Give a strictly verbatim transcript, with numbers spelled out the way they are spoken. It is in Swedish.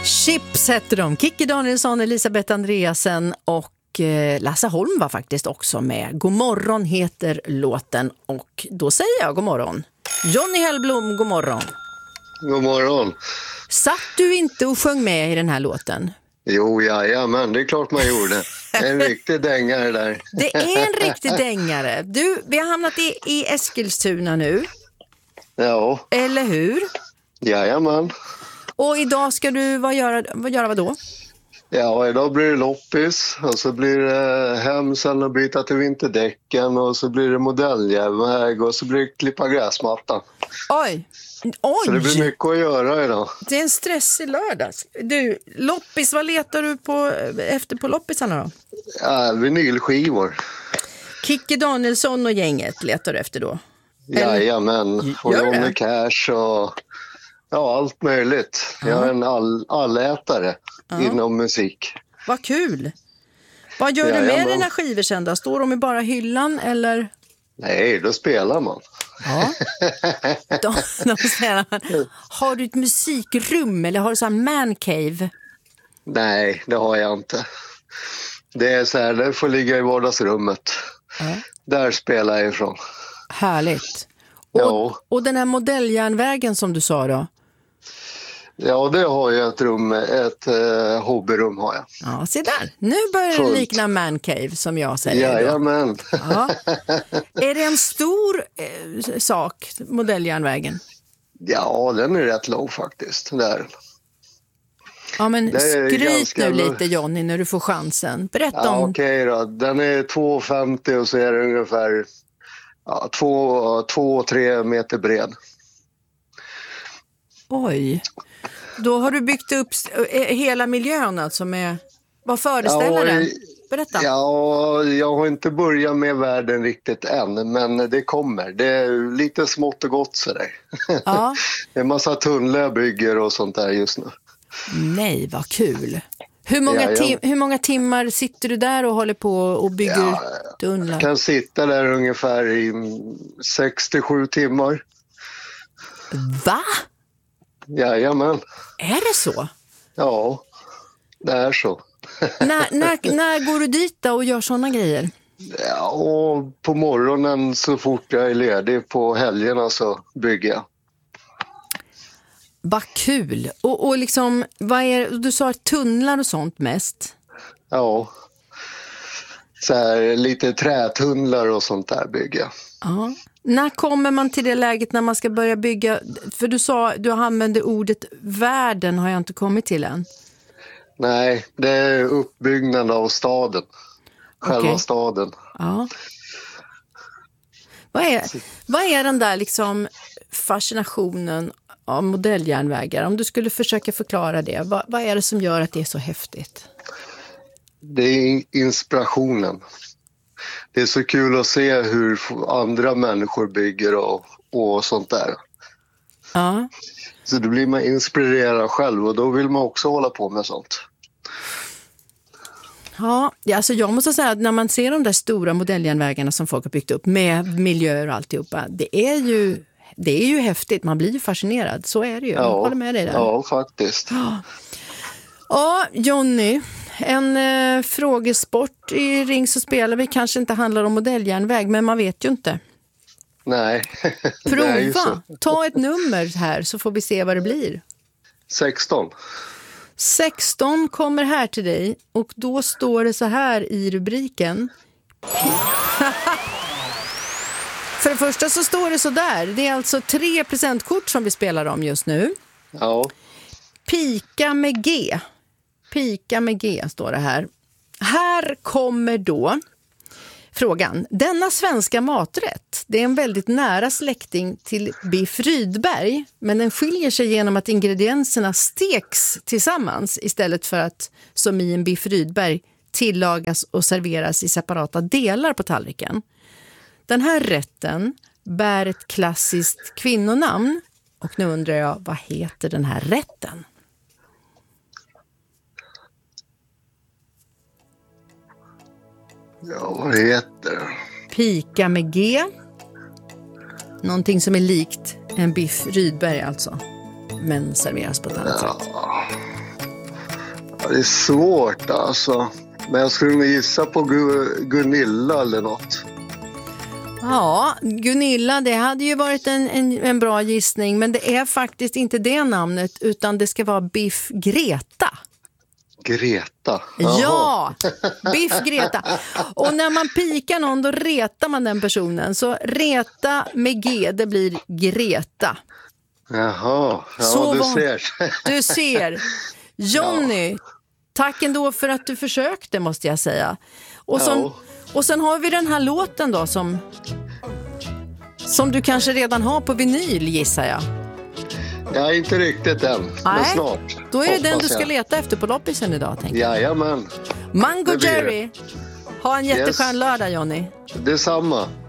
Chips heter de. Kikki Danielsson, Elisabeth Andreasen och eh, Lasse Holm var faktiskt också med. God morgon heter låten och då säger jag god morgon. Johnny Hellblom, god morgon. God morgon. Satt du inte och sjöng med i den här låten? Jo, ja, ja, men det är klart man gjorde. En riktig dängare där. Det är en riktig dängare. Du, vi har hamnat i, i Eskilstuna nu. Ja. Eller hur? Jajamän. Och idag ska du vad göra, vad göra vad då? Ja, idag blir det loppis och så blir det hem sen och byta till vinterdäcken och så blir det modelljärnväg och så blir det klippa gräsmattan. Oj, oj! Så det blir mycket att göra idag. Det är en stressig lördag. Du, loppis, vad letar du på efter på loppisarna då? Ja, vinylskivor. Kikki Danielsson och gänget letar du efter då? Jajamän, och Johnny Cash och ja, allt möjligt. Ja. Jag är en all, allätare ja. inom musik. Vad kul! Vad gör Jajamän. du med dina skivor sen då? Står de i bara hyllan eller? Nej, då spelar man. Ja, då, då spelar man. Har du ett musikrum eller har du så här man cave? Nej, det har jag inte. Det är så här, det får ligga i vardagsrummet. Ja. Där spelar jag ifrån. Härligt. Och, ja. och den här modelljärnvägen som du sa då? Ja, det har jag ett rum, ett eh, hobbyrum har jag. Ja, se där. Nu börjar det likna man cave som jag säger. Jajamän. Ja. Är det en stor eh, sak, modelljärnvägen? Ja, den är rätt lång faktiskt. Där. Ja, men skryt ganska... nu lite Johnny när du får chansen. Berätta ja, om... Okej då. Den är två femtio och så är det ungefär ja, två tre meter bred. Oj. Då har du byggt upp hela miljön alltså med... Vad föreställer ja, den? Berätta. Ja, jag har inte börjat med världen riktigt än, men det kommer. Det är lite smått och gott sådär. Ja. Det är en massa tunnlar jag bygger och sånt där just nu. Nej, vad kul. Hur många, ja, tim- hur många timmar sitter du där och håller på och bygger ja, tunnlar? Jag kan sitta där ungefär i sex till sju timmar. Va? Jajamän. Är det så? Ja, det är så. när, när, när går du dit då och gör såna grejer? Ja, och på morgonen så fort jag är ledig, på helgerna så bygger jag. Vad kul. Och, och liksom, vad är, du sa tunnlar och sånt mest? Ja, så här, lite trätunnlar och sånt där bygger jag. Ja. När kommer man till det läget när man ska börja bygga? För du sa, du använde ordet världen, har jag inte kommit till än. Nej, det är uppbyggnad av staden. Själva okay. staden. Ja. Vad är, vad är den där liksom fascinationen av modelljärnvägar? Om du skulle försöka förklara det, vad, vad är det som gör att det är så häftigt? Det är inspirationen. Det är så kul att se hur andra människor bygger och, och sånt där. Ja. Så då blir man inspirerad själv och då vill man också hålla på med sånt. Ja, alltså jag måste säga att när man ser de där stora modelljärnvägarna som folk har byggt upp med miljöer och alltihopa, det är ju, det är ju häftigt. Man blir ju fascinerad, så är det ju. Jag ja, håller med dig där. Ja, faktiskt. Ja, ja Johnny, en eh, frågesport i Ring så spelar vi kanske inte handlar om modelljärnväg, men man vet ju inte. Nej. Prova, ta ett nummer här så får vi se vad det blir. sexton. sexton kommer här till dig och då står det så här i rubriken. För det första så står det så där. Det är alltså tre presentkort som vi spelar om just nu. Ja. Pika med G. Pika med G står det här. Här kommer då frågan. Denna svenska maträtt, det är en väldigt nära släkting till biff Rydberg, men den skiljer sig genom att ingredienserna steks tillsammans istället för att, som i en biff Rydberg, tillagas och serveras i separata delar på tallriken. Den här rätten bär ett klassiskt kvinnonamn och nu undrar jag, vad heter den här rätten? Ja, vad heter det? Pika med G. Någonting som är likt en biff Rydberg alltså. Men serveras på ett annat ja. sätt. Ja, det är svårt alltså. Men jag skulle nog gissa på Gu- Gunilla eller något. Ja, Gunilla, det hade ju varit en, en, en bra gissning, men det är faktiskt inte det namnet, utan det ska vara Biff Greta. Greta. Jaha. Ja, Biff Greta. Och när man pikar någon, då retar man den personen. Så reta med G, det blir Greta. Jaha, ja, Så du var... ser. Du ser. Johnny, ja. Tack ändå för att du försökte, måste jag säga. Och, som, ja. och sen har vi den här låten då som, som du kanske redan har på vinyl, gissar jag. Ja, inte riktigt än, Nej. men snart. Då är det den du ska jag. leta efter på loppisen idag, tänker jag. Jajamän. Mango Jerry. Ha en jätteskön yes. lördag, Johnny. Detsamma.